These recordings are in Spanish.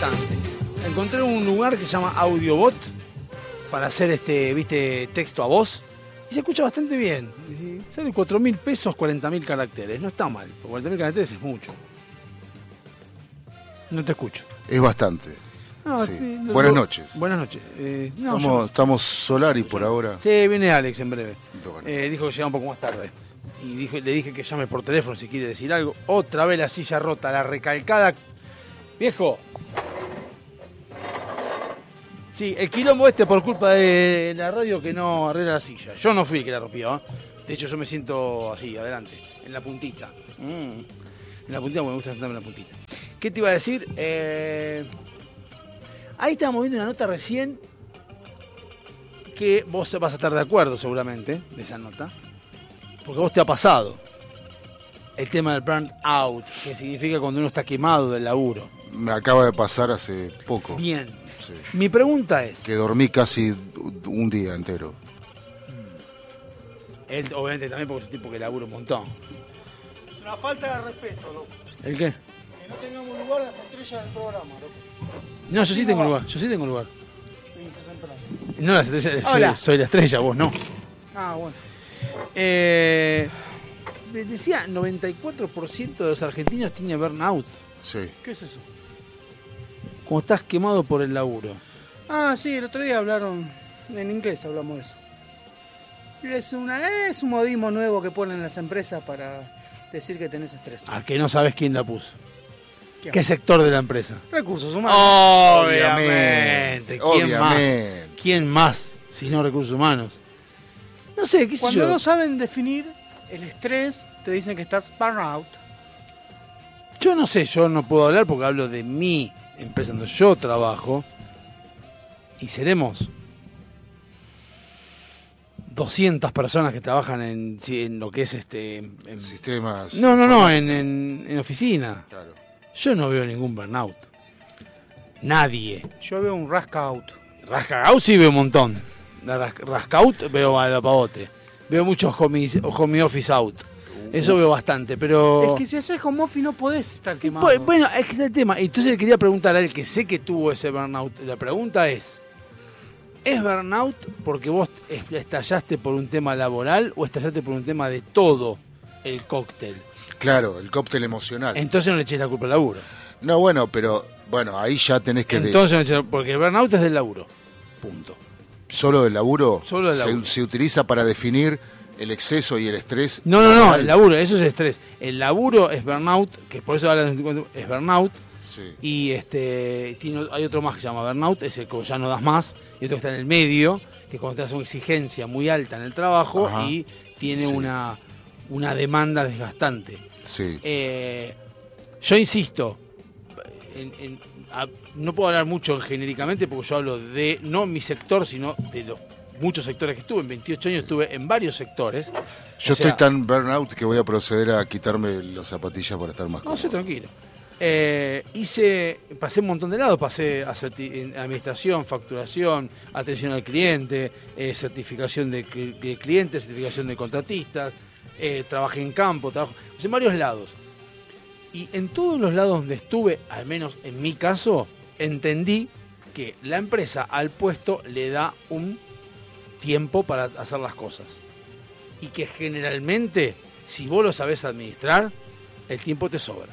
interesante. Encontré un lugar que se llama Audiobot para hacer ¿viste? Texto a voz. Y se escucha bastante bien. Sale 4.000 pesos, 40.000 caracteres. No está mal. 40.000 caracteres es mucho. No te escucho. Es bastante. No, sí. Buenas noches. Buenas noches. Estamos Solari por ahora. Sí, viene Alex en breve. Bueno. Dijo que llegaba un poco más tarde. Y le dije que llame por teléfono si quiere decir algo. Otra vez la silla rota, la recalcada. Viejo. Sí, el quilombo por culpa de la radio que no arregla la silla. Yo no fui el que la rompió. De hecho, yo me siento así, adelante, en la puntita. En la puntita, porque me gusta sentarme en la puntita. ¿Qué te iba a decir? Ahí estábamos viendo una nota recién que vos vas a estar de acuerdo seguramente de esa nota, porque a vos te ha pasado el tema del burnout, que significa cuando uno está quemado del laburo. Me acaba de pasar hace poco. Bien. Sí. Mi pregunta es... Que dormí casi un día entero. Él obviamente también porque es un tipo que labura un montón. Es una falta de respeto, loco. ¿El qué? Que no tengamos lugar a las estrellas del programa, loco. No, yo sí tengo lugar, yo sí tengo lugar. Sí, temprano. No, las estrellas, Hola. soy la estrella, vos no. Ah, bueno. Decía, 94% de los argentinos tiene burnout. Sí. ¿Qué es eso? Como estás quemado por el laburo. Ah, sí, el otro día hablaron, en inglés hablamos de eso. Es un modismo nuevo que ponen las empresas para decir que tenés estrés. A que no sabes quién la puso. ¿Quién? ¿Qué sector de la empresa? Recursos humanos. Obviamente. ¿Quién más? Obviamente. ¿Quién más si no recursos humanos? No sé, qué sé Cuando yo. no saben definir el estrés, te dicen que estás burnout. Yo no sé, yo no puedo hablar porque hablo de mi empresa donde yo trabajo. Y seremos 200 personas que trabajan en lo que es en Sistemas. No, en oficina. Claro. Yo no veo ningún burnout. Nadie. Yo veo un rascaut. Rascaut sí veo un montón. Rascaut veo a la pavote. Veo muchos home office out. Eso veo bastante, pero... Es que si haces home office no podés estar quemado. Bueno, es que está el tema. Entonces le quería preguntar a él, que sé que tuvo ese burnout. La pregunta ¿es burnout porque vos estallaste por un tema laboral o estallaste por un tema de todo el cóctel? Claro, el cóctel emocional. Entonces no le eches la culpa al laburo. No, bueno, pero ahí ya tenés que... Entonces no le eches porque el burnout es del laburo. Punto. ¿Solo del laburo? Solo del laburo. Se utiliza para definir el exceso y el estrés. No, el laburo, eso es estrés. El laburo es burnout, que por eso hablan es burnout. Sí. Y hay otro más que se llama burnout, es el que ya no das más, y otro que está en el medio, que cuando te hace una exigencia muy alta en el trabajo. Ajá. Y tiene Sí. una demanda desgastante. Sí. Yo insisto, no puedo hablar mucho genéricamente porque yo hablo de, no mi sector, sino de los muchos sectores que estuve. En 28 años estuve en varios sectores. Yo estoy tan burnout que voy a proceder a quitarme las zapatillas para estar más cómodo. No, sé, tranquilo. Pasé un montón de lados, pasé a en administración, facturación, atención al cliente, certificación de clientes, certificación de contratistas, trabajé en campo, en varios lados. Y en todos los lados donde estuve, al menos en mi caso, entendí que la empresa al puesto le da un tiempo para hacer las cosas. Y que generalmente, si vos lo sabés administrar, el tiempo te sobra.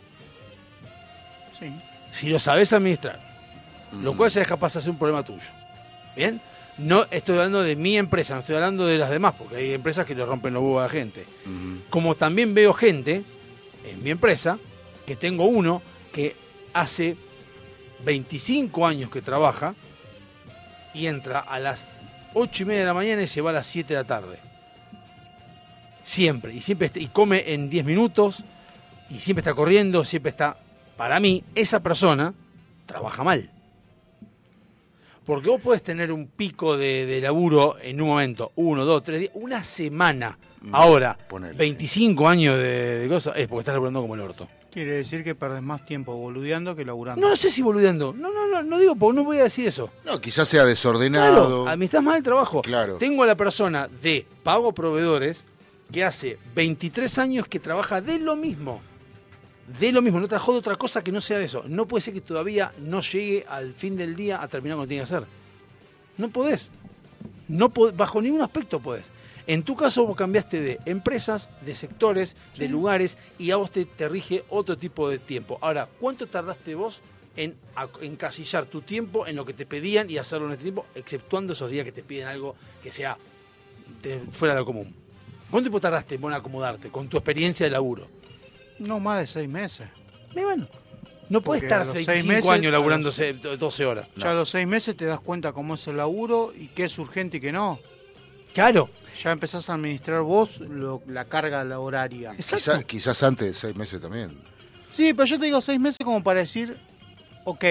Sí. Si lo sabés administrar, lo cual se deja pasar a ser un problema tuyo. ¿Bien? No estoy hablando de mi empresa, no estoy hablando de las demás, porque hay empresas que le rompen los huevos a la gente. Como también veo gente en mi empresa, que tengo uno que hace 25 años que trabaja y entra a las 8:30 de la mañana y se va a las 7 de la tarde. Siempre, y come en 10 minutos, y siempre está corriendo, siempre está... Para mí, esa persona trabaja mal. Porque vos podés tener un pico de laburo en un momento, 1, 2, 3 días, una semana. Ahora, Ponele, 25 años de cosas, es porque estás laburando como el orto. Quiere decir que perdés más tiempo boludeando que laburando. No sé si boludeando. No digo, porque no voy a decir eso. No, quizás sea desordenado. Claro, administrás mal el trabajo. Claro. Tengo a la persona de pago proveedores que hace 23 años que trabaja de lo mismo. de lo mismo, no trabajó de otra cosa que no sea de eso. No puede ser que todavía no llegue al fin del día a terminar lo que tiene que hacer. No podés. Bajo ningún aspecto podés. En tu caso vos cambiaste de empresas, de sectores, de lugares, y a vos te rige otro tipo de tiempo. Ahora, ¿cuánto tardaste vos en encasillar tu tiempo en lo que te pedían y hacerlo en este tiempo, exceptuando esos días que te piden algo que sea fuera de lo común? ¿Cuánto tiempo tardaste en acomodarte con tu experiencia de laburo? No más de 6 meses. Y bueno, no podés Porque estar a los 5 meses, años laburando 12 horas. Ya a los 6 meses te das cuenta cómo es el laburo y qué es urgente y qué no. Claro. Ya empezás a administrar vos la carga horaria. Exacto. Quizás antes de 6 meses también. Sí, pero yo te digo 6 meses como para decir, ok,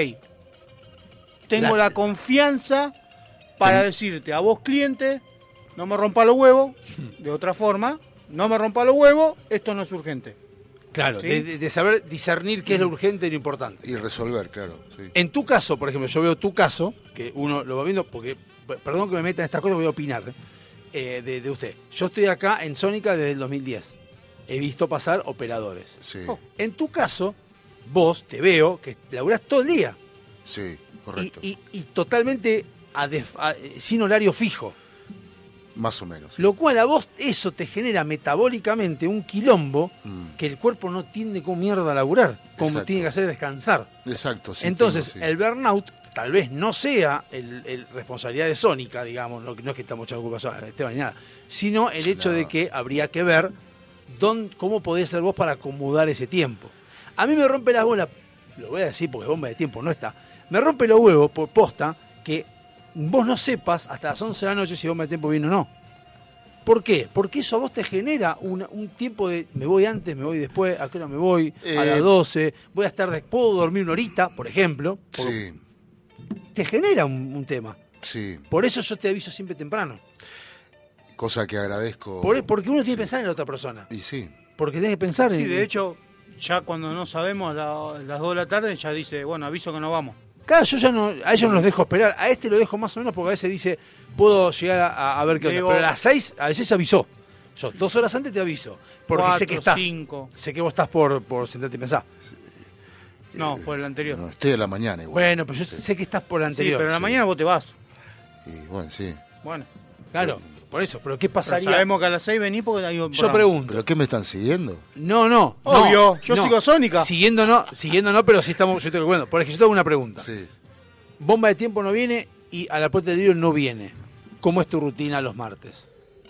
tengo la confianza para decirte a vos, cliente, no me rompa los huevos, de otra forma, no me rompa los huevos, esto no es urgente. Claro, ¿Sí? de saber discernir qué es lo urgente y lo importante. Y resolver, claro. Sí. En tu caso, por ejemplo, yo veo tu caso, que uno lo va viendo, porque, perdón que me meta en estas cosas, voy a opinar de usted. Yo estoy acá en Sónica desde el 2010. He visto pasar operadores. Sí, En tu caso, vos te veo que laburás todo el día. sí, correcto. Y totalmente sin horario fijo. Más o menos. Lo cual a vos eso te genera metabólicamente un quilombo que el cuerpo no tiende con mierda a laburar, como Exacto. tiene que hacer descansar. Exacto, sí. Entonces, tengo, sí. el burnout tal vez no sea el responsabilidad de Sónica, digamos, no es que estamos echando culpas a Esteban ni nada, sino el hecho de que habría que ver cómo podés ser vos para acomodar ese tiempo. A mí me rompe las bolas, lo voy a decir porque bomba de tiempo no está, me rompe los huevos por posta que vos no sepas hasta las 11 de la noche si bomba de tiempo viene o no. ¿Por qué? Porque eso a vos te genera un tiempo de me voy antes, me voy después, a qué hora me voy, a las 12, voy a estar puedo dormir una horita, por ejemplo. Sí, Te genera un tema. sí. Por eso yo te aviso siempre temprano. Cosa que agradezco. Porque uno tiene que pensar en la otra persona. Y sí. Porque tiene que pensar Sí, en... de hecho, ya cuando no sabemos las 2 de la tarde, ya dice, bueno, aviso que no vamos. Claro, yo ya no, a ellos no los dejo esperar. A este lo dejo más o menos porque a veces dice, puedo llegar a ver qué onda. Digo- Pero a las 6, a veces avisó. Yo 2 horas antes te aviso. Porque 4, sé que estás. 5. Sé que vos estás por sentarte y pensar. No, por el anterior. No, estoy a la mañana igual. Bueno, pero yo sé que estás por el Sí, anterior. pero en la mañana vos te vas. Y bueno, sí. Bueno, Claro, por eso. Pero ¿qué pero pasaría? sabemos que a las 6 venís porque hay un Yo programa. pregunto. ¿Pero qué me están siguiendo? No. Obvio, no, yo no. sigo Sónica. Siguiendo no, pero sí estamos, yo te recuerdo. Por ejemplo, yo tengo una pregunta. Sí. Bomba de tiempo no viene y a la puerta del libro no viene. ¿Cómo es tu rutina los martes?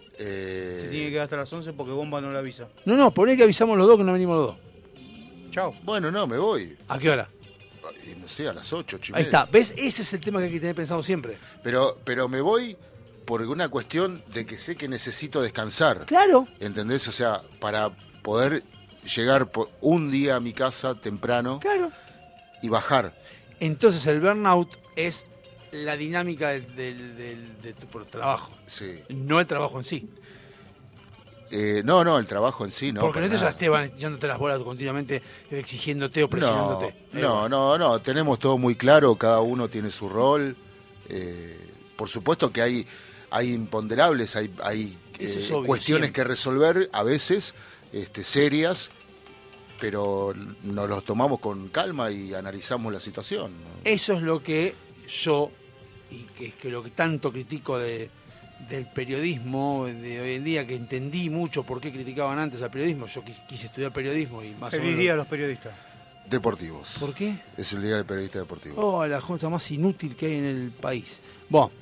Se tiene que quedar hasta las 11 porque Bomba no le avisa. No, poné que avisamos los dos que no venimos los dos. Chao. Bueno, no, me voy. ¿A qué hora? No sé, a las 8, 8 y Ahí media. está. ¿Ves? Ese es el tema que hay que tener pensado siempre. Pero me voy por una cuestión de que sé que necesito descansar. Claro. ¿Entendés? O sea, para poder llegar un día a mi casa temprano Claro. y bajar. Entonces el burnout es la dinámica de tu trabajo, Sí. no el trabajo en sí. No, el trabajo en sí, no. Porque no para te nada. Esteban echándote las bolas continuamente, exigiéndote o presionándote. No, tenemos todo muy claro, cada uno tiene su rol. Por supuesto que hay imponderables, hay Eso es obvio, cuestiones siempre. que resolver, a veces serias, pero nos los tomamos con calma y analizamos la situación, ¿no? Eso es lo que yo, y que es que lo que tanto critico del periodismo de hoy en día, que entendí mucho por qué criticaban antes al periodismo. Yo quise estudiar periodismo y más o Feliz menos... día a los periodistas. Deportivos. ¿Por qué? Es el Día del Periodista Deportivo. Oh, la cosa más inútil que hay en el país. Bueno,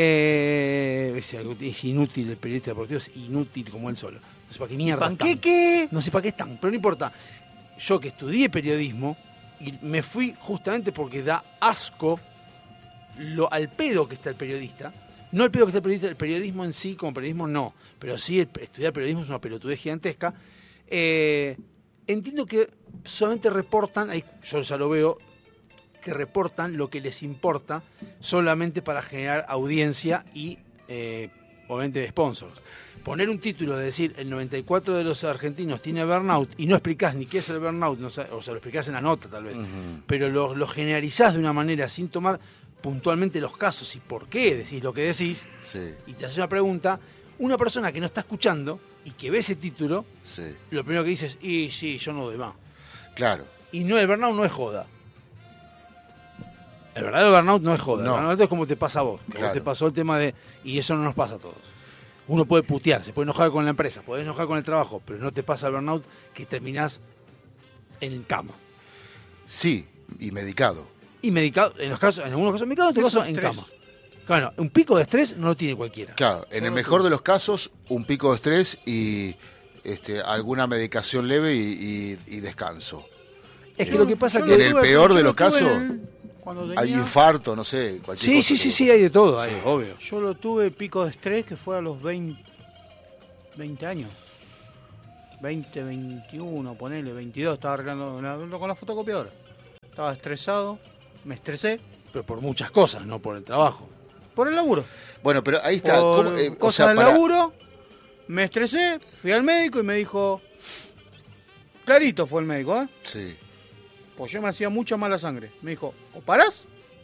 es inútil el periodista deportivo, es inútil como él solo. No sé para qué mierda están. ¿Qué? No sé para qué están, pero no importa. Yo que estudié periodismo, y me fui justamente porque da asco al pedo que está el periodista. No el pedo que está el periodismo en sí, como periodismo no, pero sí estudiar periodismo es una pelotudez gigantesca. Entiendo que solamente reportan, yo ya lo veo, que reportan lo que les importa solamente para generar audiencia y obviamente de sponsors. Poner un título de decir el 94% de los argentinos tiene burnout y no explicás ni qué es el burnout, o sea, lo explicás en la nota tal vez, pero lo generalizás de una manera sin tomar puntualmente los casos y por qué decís lo que decís, Sí, y te haces una pregunta, una persona que no está escuchando y que ve ese título, sí. lo primero que dice es, y sí, yo no doy más. Claro. Y no, el burnout no es joda. El verdadero burnout no es joda. No. El burnout es como te pasa a vos. Que Claro. vos te pasó el tema de... Y eso no nos pasa a todos. Uno puede putear, se puede enojar con la empresa, puede enojar con el trabajo, pero no te pasa el burnout que terminás en cama. Sí, y medicado. Y medicado, en algunos casos medicado, en otros Eso casos en estrés. cama. Claro, un pico de estrés no lo tiene cualquiera. Claro, en el mejor de los casos, un pico de estrés y alguna medicación leve y descanso. Es que lo que pasa Yo es en que... el tuve, peor yo de lo los tuve casos, cuando hay tenía- infarto, no sé, cualquier Sí, cosa. sí, sí, sí, hay de todo, hay, obvio. Yo lo tuve pico de estrés que fue a los 20 años. 20, 21, ponele, 22, estaba arreglando con la fotocopiadora. Estaba estresado, me estresé Pero por muchas cosas, no por el trabajo. por el laburo. Bueno, pero ahí está. Por ¿cómo, o cosas sea, del para- laburo, me estresé, fui al médico y me dijo... Clarito fue el médico, ¿eh? Sí, Pues yo me hacía mucha mala sangre. Me dijo, o parás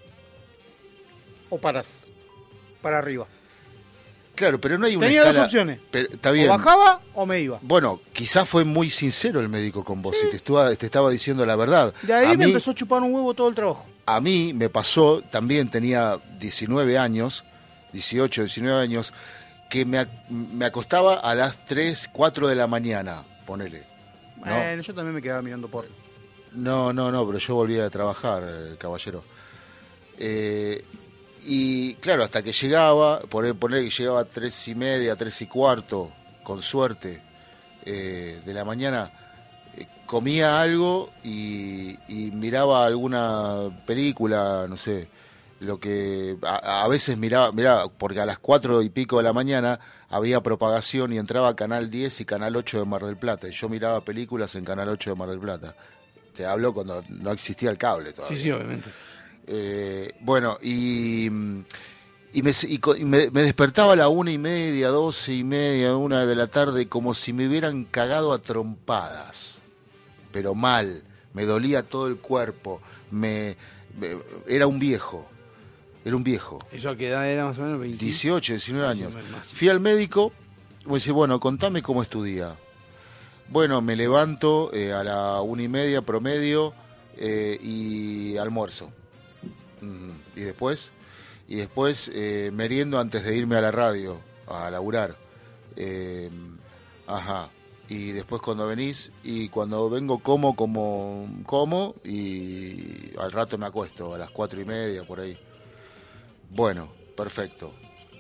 o parás. Para arriba. claro, pero no hay una Tenía dos escala- opciones. pero- está bien. O bajaba o me iba. Bueno, quizás fue muy sincero el médico con vos y te estaba diciendo la verdad. De ahí A me mí- empezó a chupar un huevo todo el trabajo. A mí me pasó, también tenía 19 años, 18, 19 años, que me acostaba a las 3, 4 de la mañana, ponele. ¿no? Bueno, yo también me quedaba mirando porno. No, pero yo volvía a trabajar, caballero. Y claro, hasta que llegaba, poner que llegaba a 3:30, 3:15, con suerte, de la mañana, comía algo y miraba alguna película, no sé, lo que a veces miraba, porque a las 4 y pico de la mañana había propagación y entraba Canal 10 y Canal 8 de Mar del Plata, y yo miraba películas en Canal 8 de Mar del Plata. Te hablo cuando no existía el cable todavía. Sí, sí, obviamente. Bueno, y me despertaba a la 1:30, 12:30, 1 de la tarde, como si me hubieran cagado a trompadas. Pero mal, me dolía todo el cuerpo, era un viejo. ¿Eso a qué edad era más o menos? 20. 18, 19 años. Más. Fui al médico, me dice, bueno, contame cómo es tu día. Bueno, me levanto a la 1:30 promedio y almuerzo. Y después meriendo antes de irme a la radio a laburar. Y después cuando venís y cuando vengo como y al rato me acuesto a las 4:30 por ahí. Bueno, perfecto.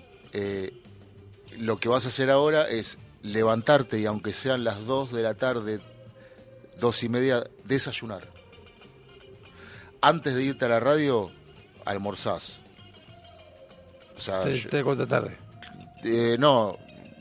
Lo que vas a hacer ahora es levantarte y aunque sean las 2 de la tarde, 2:30, desayunar. Antes de irte a la radio, almorzás. O sea, 3-4 de la tarde. no,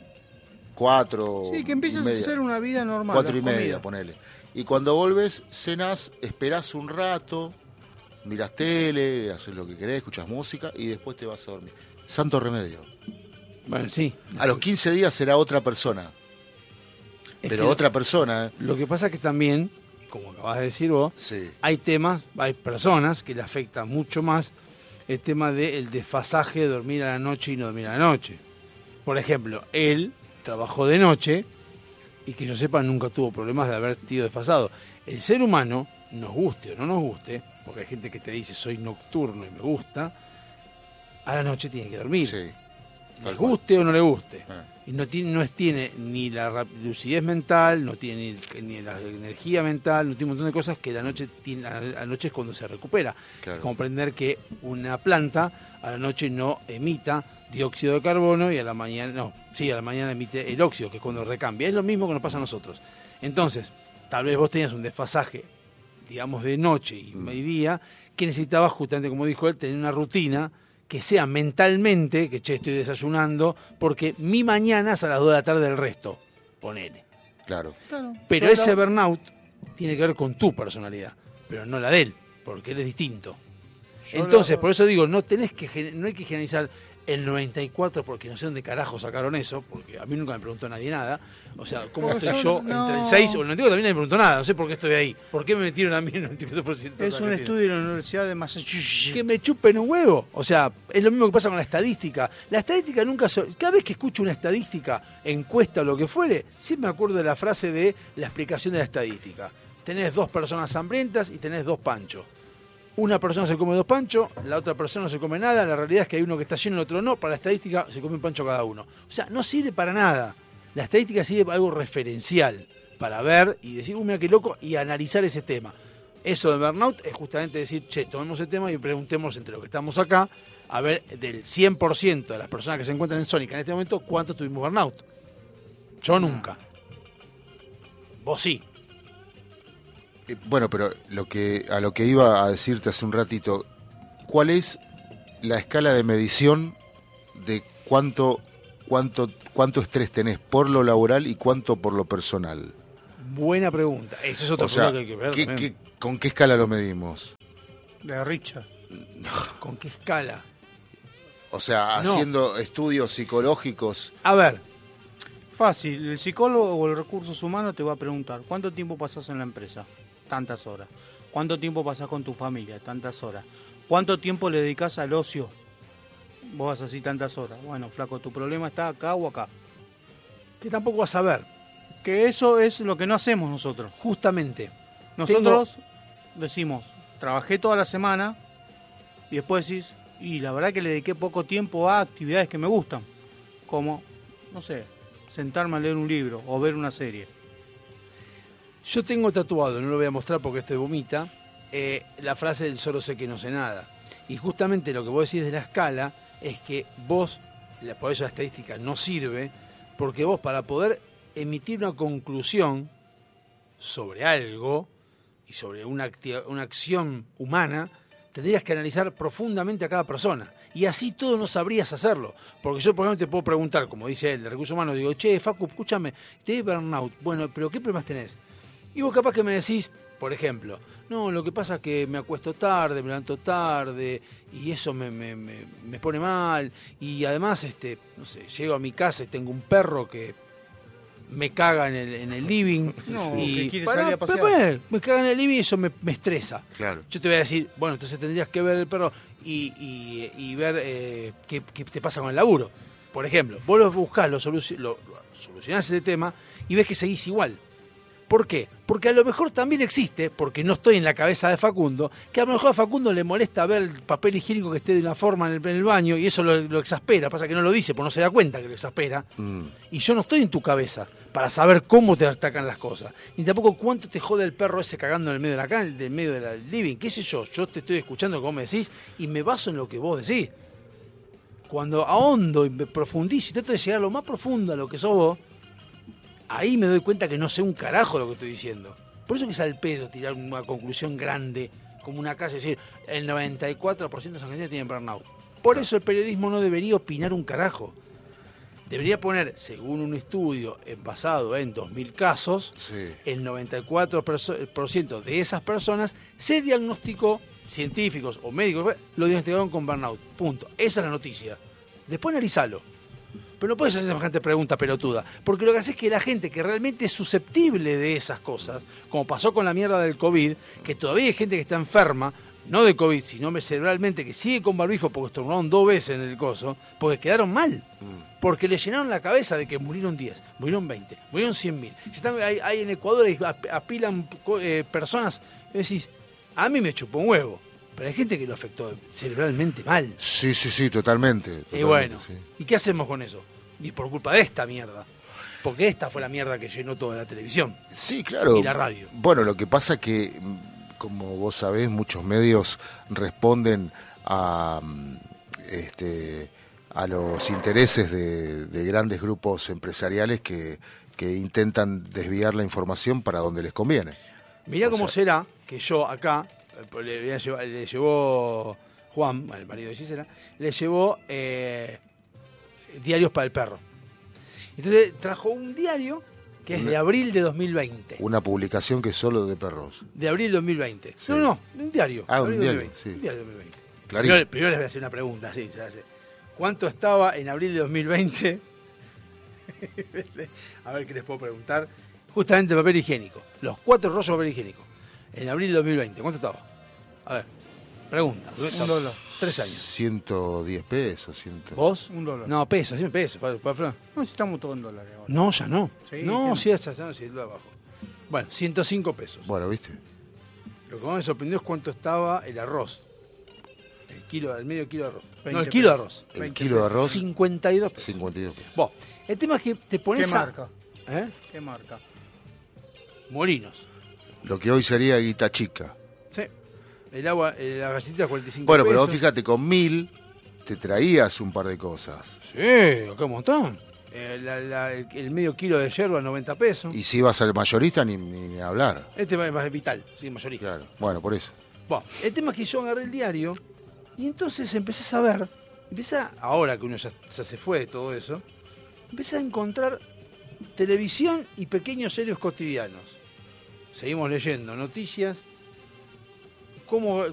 4. Sí, que empieces a hacer una vida normal. 4:30, comida. ponele. Y cuando volves, cenás, esperás un rato, mirás tele, haces lo que querés, escuchas música y después te vas a dormir. Santo remedio. Bueno, sí. A los 15 días será otra persona. Es Pero que otra persona, ¿eh? Lo que pasa es que también, como acabas de decir vos, Sí. hay personas que le afecta mucho más el tema del desfasaje de dormir a la noche y no dormir a la noche. Por ejemplo, él trabajó de noche y que yo sepa nunca tuvo problemas de haber sido desfasado. El ser humano, nos guste o no nos guste, porque hay gente que te dice soy nocturno y me gusta, a la noche tiene que dormir. Sí. Le Tal cual. guste o no le guste. Ah. Y no tiene ni la lucidez mental, no tiene ni la energía mental, no tiene un montón de cosas que la noche es cuando se recupera. Claro. Es comprender que una planta a la noche no emita dióxido de carbono y a la mañana emite el óxido, que es cuando recambia. Es lo mismo que nos pasa a nosotros. Entonces, tal vez vos tenías un desfasaje, digamos, de noche y día, que necesitabas justamente, como dijo él, tener una rutina que sea mentalmente, que estoy desayunando, porque mi mañana es a las 2 de la tarde del resto, ponele. Claro. Claro. Pero Yo ese lo- burnout tiene que ver con tu personalidad, pero no la de él, porque él es distinto. Yo Entonces, lo- por eso digo, no hay que generalizar el 94, porque no sé dónde carajo sacaron eso, porque a mí nunca me preguntó nadie nada. O sea, ¿cómo Porque estoy yo yo no- entre el 6 o el 94? También nadie me preguntó nada, no sé por qué estoy ahí. ¿Por qué me metieron a mí el 94%? Es un estudio de la Universidad de Massachusetts. Que me chupen un huevo. O sea, es lo mismo que pasa con la estadística. La estadística nunca... Cada vez que escucho una estadística, encuesta o lo que fuere, siempre me acuerdo de la frase de la explicación de la estadística. tenés 2 personas hambrientas y tenés 2 panchos. Una persona se come 2 panchos, la otra persona no se come nada, la realidad es que hay uno que está lleno y el otro no, para la estadística se come un pancho cada uno. O sea, no sirve para nada. La estadística sirve para algo referencial, para ver y decir, mira qué loco, y analizar ese tema. Eso de burnout es justamente decir, che, tomemos el tema y preguntemos entre los que estamos acá, a ver, del 100% de las personas que se encuentran en Sónica en este momento, ¿cuántos tuvimos burnout? Yo nunca. Vos sí. Bueno, pero a lo que iba a decirte hace un ratito, ¿cuál es la escala de medición de cuánto estrés tenés por lo laboral y cuánto por lo personal? Buena pregunta. Esa es otra pregunta que hay que ver. ¿Con qué escala lo medimos? La Richard. ¿Con qué escala? O sea, haciendo estudios psicológicos. A ver, fácil. El psicólogo o el recursos humanos te va a preguntar, ¿cuánto tiempo pasás en la empresa? Tantas horas. ¿Cuánto tiempo pasás con tu familia? Tantas horas. ¿Cuánto tiempo le dedicás al ocio? Vos vas así tantas horas. Bueno, flaco, tu problema está acá o acá. Que tampoco vas a ver. Que eso es lo que no hacemos nosotros. Justamente. Nosotros decimos, trabajé toda la semana y después decís, y la verdad que le dediqué poco tiempo a actividades que me gustan. Como, no sé, sentarme a leer un libro o ver una serie. Yo tengo tatuado, no lo voy a mostrar porque esto vomita, la frase del solo sé que no sé nada. Y justamente lo que vos decís de la escala es que vos, por eso la estadística no sirve, porque vos para poder emitir una conclusión sobre algo y sobre una acción humana, tendrías que analizar profundamente a cada persona. Y así todo no sabrías hacerlo. Porque yo, por ejemplo, te puedo preguntar, como dice él, de recursos humanos, digo, che, Facu, escúchame, tenés burnout. Bueno, pero ¿qué problemas tenés? Y vos capaz que me decís, por ejemplo, no, lo que pasa es que me acuesto tarde, me levanto tarde, y eso me pone mal. Y además, no sé, llego a mi casa y tengo un perro que me caga en el living. No, y que quiere salir a pasear. Me caga en el living y eso me estresa. Claro. Yo te voy a decir, bueno, entonces tendrías que ver el perro y ver qué te pasa con el laburo. Por ejemplo, vos lo buscás, lo solucionás ese tema y ves que seguís igual. ¿Por qué? Porque a lo mejor también existe, porque no estoy en la cabeza de Facundo, que a lo mejor a Facundo le molesta ver el papel higiénico que esté de una forma en el baño y eso lo exaspera. Pasa que no lo dice, porque no se da cuenta que lo exaspera. Y yo no estoy en tu cabeza para saber cómo te atacan las cosas. Ni tampoco cuánto te jode el perro ese cagando en el medio de la cama, en medio del living. ¿Qué sé yo? Yo te estoy escuchando como me decís y me baso en lo que vos decís. Cuando ahondo y me profundizo y trato de llegar a lo más profundo a lo que sos vos, ahí me doy cuenta que no sé un carajo lo que estoy diciendo. Por eso que es al pedo tirar una conclusión grande, como una casa, es decir, el 94% de los argentinos tienen burnout. Por eso el periodismo no debería opinar un carajo. Debería poner, según un estudio basado en 2.000 casos, Sí. el 94% de esas personas se diagnosticó, científicos o médicos, lo diagnosticaron con burnout. Punto. Esa es la noticia. Después analizalo. Pero no puedes hacer semejante pregunta pelotuda, porque lo que hace es que la gente que realmente es susceptible de esas cosas, como pasó con la mierda del COVID, que todavía hay gente que está enferma, no de COVID, sino cerebralmente, que sigue con barbijo porque estornudaron 2 veces en el coso, porque quedaron mal, porque le llenaron la cabeza de que murieron 10, murieron 20, murieron 100.000. Hay en Ecuador apilan personas, y decís, a mí me chupó un huevo. Pero hay gente que lo afectó cerebralmente mal. Sí, totalmente. Y bueno, sí. ¿Y qué hacemos con eso? Y por culpa de esta mierda. Porque esta fue la mierda que llenó toda la televisión. Sí, claro. Y la radio. Bueno, lo que pasa que, como vos sabés, muchos medios responden a los intereses de grandes grupos empresariales que intentan desviar la información para donde les conviene. Mirá cómo será que yo acá, le llevó Juan, el marido de Gisela, le llevó diarios para el perro. Entonces trajo un diario que es de abril de 2020. Una publicación que es solo de perros. De abril de 2020. Sí. No, un diario. Ah, un Abril de diario, 2020. sí. Un diario de 2020. Clarito. Primero les voy a hacer una pregunta, sí, se la hace. ¿Cuánto estaba en abril de 2020? A ver qué les puedo preguntar. Justamente papel higiénico. Los 4 rollos de papel higiénico. En abril de 2020. ¿Cuánto estaba? A ver, pregunta. $1. 3 años. 110 pesos. ¿Vos? $1. No, pesos, dime pesos. No, si estamos todos en dólares ahora. No, ya no. Sí, no, ¿qué sí, ya no, sí, el dólar bajó. Bueno, 105 pesos. Bueno, ¿viste? Lo que más me sorprendió es cuánto estaba el arroz. El medio kilo de arroz. 20 No, el kilo de pesos. arroz. El 20 kilo de arroz, 52 pesos. 52 pesos. Bueno, el tema es que te pones ¿Qué marca? ¿Eh? ¿Qué marca? Molinos. Lo que hoy sería guita chica. Sí. El agua, la galletita 45 Bueno, pesos. pero vos fíjate, con 1000 te traías un par de cosas. Sí, acá un montón. El medio kilo de yerba 90 pesos. Y si ibas al mayorista, ni hablar. Este es más vital, sí, mayorista. Claro. Bueno, por eso. Bueno, el tema es que yo agarré el diario y entonces empecé a saber, ahora que uno ya se fue de todo eso, empecé a encontrar televisión y pequeños serios cotidianos. Seguimos leyendo noticias, cómo